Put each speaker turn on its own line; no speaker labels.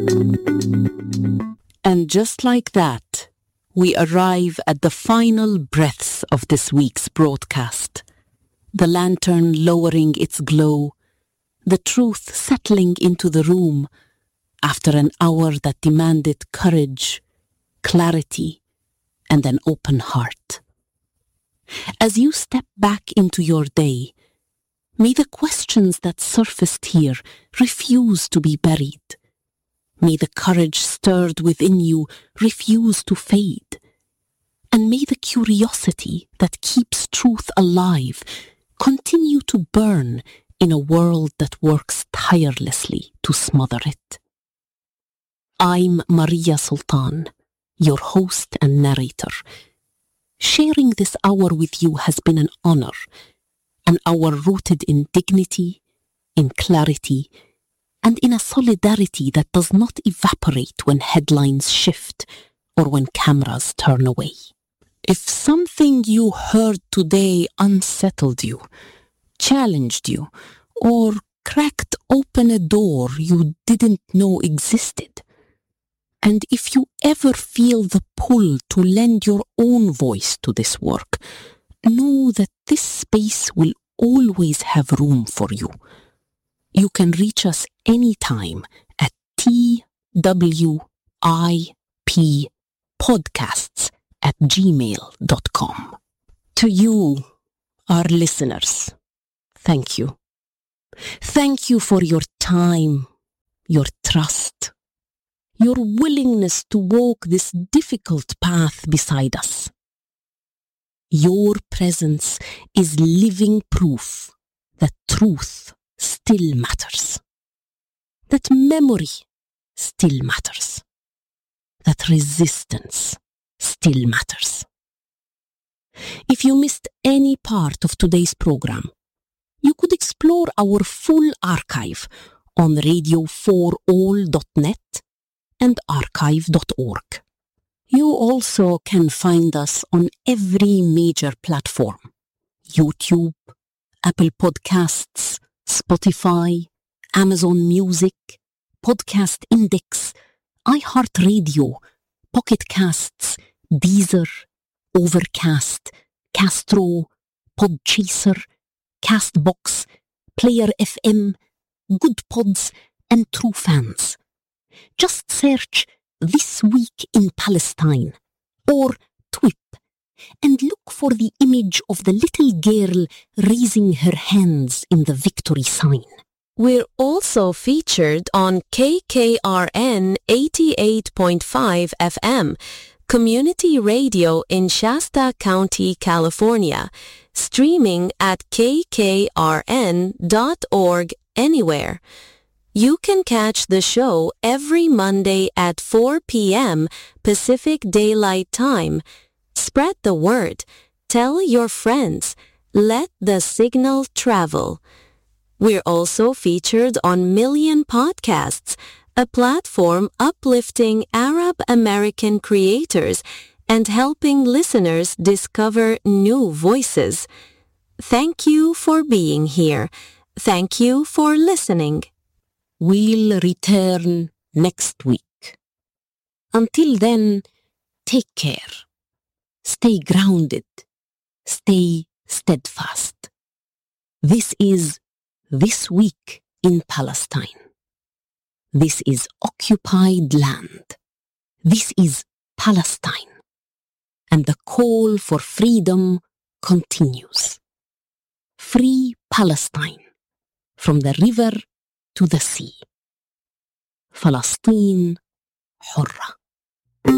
And just like that, we arrive at the final breaths of this week's broadcast. The lantern lowering its glow, the truth settling into the room after an hour that demanded courage, clarity, and an open heart. As you step back into your day, may the questions that surfaced here refuse to be buried. May the courage stirred within you refuse to fade. And may the curiosity that keeps truth alive continue to burn in a world that works tirelessly to smother it. I'm Maria Sultan, your host and narrator. Sharing this hour with you has been an honor, an hour rooted in dignity, in clarity, and in a solidarity that does not evaporate when headlines shift or when cameras turn away. If something you heard today unsettled you, challenged you, or cracked open a door you didn't know existed, and if you ever feel the pull to lend your own voice to this work, know that this space will always have room for you. You can reach us anytime at twipodcasts@gmail.com. To you, our listeners, thank you. Thank you for your time, your trust, your willingness to walk this difficult path beside us. Your presence is living proof that truth still matters, that memory still matters, that resistance still matters. If you missed any part of today's program, you could explore our full archive on radio4all.net and archive.org. You also can find us on every major platform: YouTube, Apple Podcasts, Spotify, Amazon Music, Podcast Index, iHeartRadio, Pocket Casts, Deezer, Overcast, Castro, Podchaser, Castbox, Player FM, Good Pods, and True Fans. Just search This Week in Palestine or TWIP and look for the image of the little girl raising her hands in the victory sign. We're also featured on KKRN 88.5 FM, community radio in Shasta County, California, streaming at kkrn.org anywhere. You can catch the show every Monday at 4 p.m. Pacific Daylight Time. Spread the word. Tell your friends. Let the signal travel. We're also featured on Million Podcasts, a platform uplifting Arab American creators and helping listeners discover new voices. Thank you for being here. Thank you for listening. We'll return next week. Until then, take care. Stay grounded. Stay steadfast. This is This Week in Palestine. This is occupied land. This is Palestine. And the call for freedom continues. Free Palestine, from the river to the sea. فلسطين حرة.